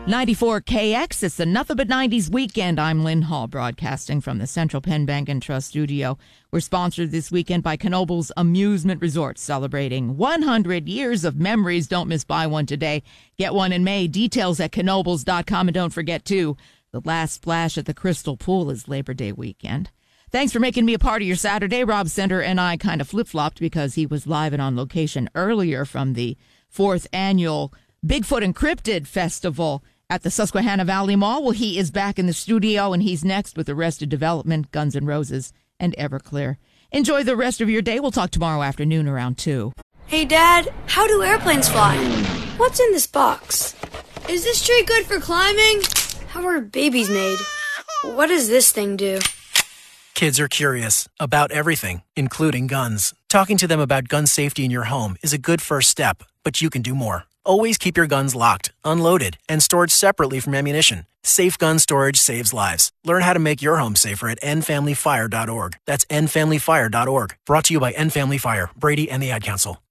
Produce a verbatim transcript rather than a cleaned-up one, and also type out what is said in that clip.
ninety-four K X, it's the Nothing But nineties Weekend. I'm Lynn Hall, broadcasting from the Central Penn Bank and Trust Studio. We're sponsored this weekend by Knoebels Amusement Resort, celebrating one hundred years of memories. Don't miss buy one today. Get one in May. Details at knoebels dot com. And don't forget, too, the last splash at the Crystal Pool is Labor Day weekend. Thanks for making me a part of your Saturday. Rob Center and I kind of flip-flopped because he was live and on location earlier from the fourth annual Bigfoot Encrypted Festival at the Susquehanna Valley Mall. Well, he is back in the studio, and he's next with Arrested Development, Guns N' Roses, and Everclear. Enjoy the rest of your day. We'll talk tomorrow afternoon around two. Hey, Dad, how do airplanes fly? What's in this box? Is this tree good for climbing? How are babies made? What does this thing do? Kids are curious about everything, including guns. Talking to them about gun safety in your home is a good first step, but you can do more. Always keep your guns locked, unloaded, and stored separately from ammunition. Safe gun storage saves lives. Learn how to make your home safer at end family fire dot org. That's end family fire dot org. Brought to you by End Family Fire, Brady, and the Ad Council.